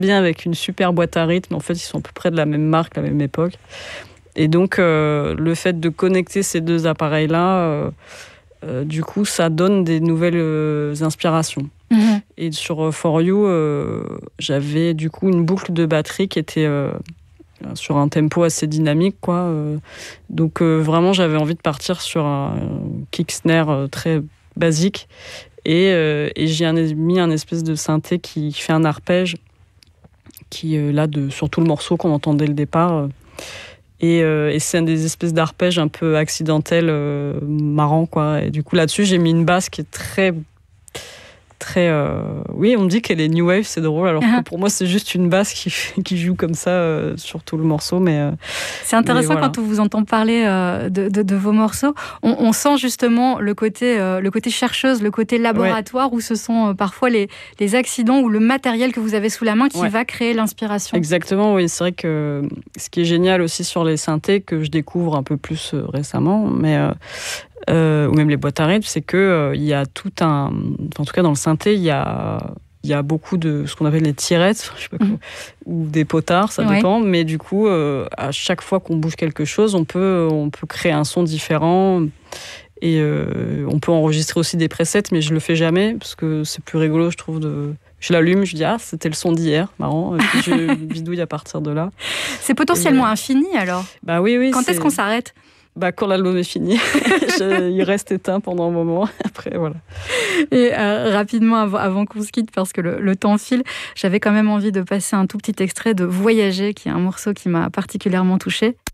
bien avec une super boîte à rythme. En fait, ils sont à peu près de la même marque, la même époque. Et donc, le fait de connecter ces deux appareils-là, du coup, ça donne des nouvelles inspirations. Et sur For You, j'avais du coup une boucle de batterie qui était sur un tempo assez dynamique, quoi. Donc, vraiment, j'avais envie de partir sur un kick snare très basique. Et j'ai mis un espèce de synthé qui fait un arpège, qui là, sur tout le morceau qu'on entend dès le départ. Et c'est des espèces d'arpèges un peu accidentels, marrants, quoi. Et du coup, là-dessus, j'ai mis une basse qui est très... oui, on me dit qu'elle est new wave, c'est drôle, alors que pour moi, c'est juste une basse qui joue comme ça sur tout le morceau. C'est intéressant quand on vous entend parler de vos morceaux. On sent justement le côté chercheuse, le côté laboratoire, où ce sont parfois les accidents ou le matériel que vous avez sous la main qui va créer l'inspiration. Exactement, oui. C'est vrai que ce qui est génial aussi sur les synthés, que je découvre un peu plus récemment, ou même les boîtes à rythme, c'est que il y a tout un... En tout cas, dans le synthé, il y a beaucoup de ce qu'on appelle les tirettes, je sais pas comment, ou des potards, ça dépend. Mais du coup, à chaque fois qu'on bouge quelque chose, on peut créer un son différent. Et on peut enregistrer aussi des presets, mais je le fais jamais, parce que c'est plus rigolo, je trouve, Je l'allume, je dis « Ah, c'était le son d'hier, marrant ». Et puis je bidouille à partir de là. C'est potentiellement infini, alors. Bah oui. Quand est-ce qu'on s'arrête ? Quand l'album est fini. Il reste éteint pendant un moment. Après, voilà. Et rapidement, avant qu'on se quitte, parce que le temps file, j'avais quand même envie de passer un tout petit extrait de Voyager, qui est un morceau qui m'a particulièrement touchée.